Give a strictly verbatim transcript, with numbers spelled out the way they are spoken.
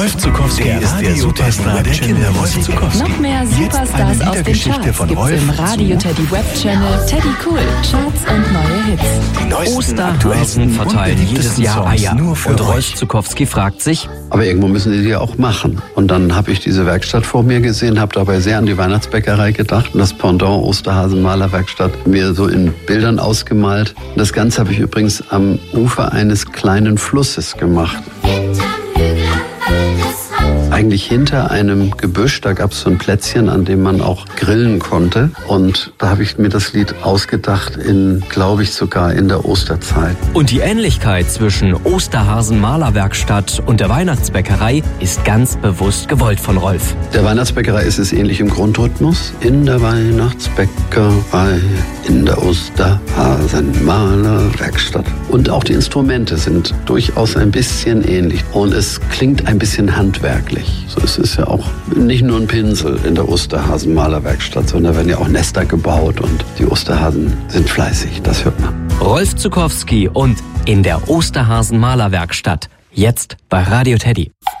Rolf Zuckowski ist der Superstar der Kinder. Rolf Zuckowski. Noch mehr Superstars aus den Charts von gibt's Rolf im Radio Teddy Web Channel Teddy Cool. Charts und neue Hits. Die neuesten, Osterhasen verteilen jedes Jahr Eier. Nur für Und euch. Rolf Zuckowski fragt sich, Aber irgendwo müssen die die auch machen. Und dann habe ich diese Werkstatt vor mir gesehen, habe dabei sehr an die Weihnachtsbäckerei gedacht und das Pendant Osterhasen-Malerwerkstatt mir so in Bildern ausgemalt. Das Ganze habe ich übrigens am Ufer eines kleinen Flusses gemacht. Eigentlich hinter einem Gebüsch, da gab es so ein Plätzchen, an dem man auch grillen konnte. Und da habe ich mir das Lied ausgedacht, in, glaube ich, sogar in der Osterzeit. und die Ähnlichkeit zwischen Osterhasen-Malerwerkstatt und der Weihnachtsbäckerei ist ganz bewusst gewollt von Rolf. Der Weihnachtsbäckerei ist es ähnlich im Grundrhythmus. In der Weihnachtsbäckerei, in der Osterhasen-Malerwerkstatt. Und auch die Instrumente sind durchaus ein bisschen ähnlich. Und es klingt ein bisschen handwerklich. So, es ist ja auch nicht nur ein Pinsel in der Osterhasen-Malerwerkstatt, sondern da werden ja auch Nester gebaut und die Osterhasen sind fleißig, das hört man. Rolf Zuckowski und in der Osterhasen-Malerwerkstatt. Jetzt bei Radio Teddy.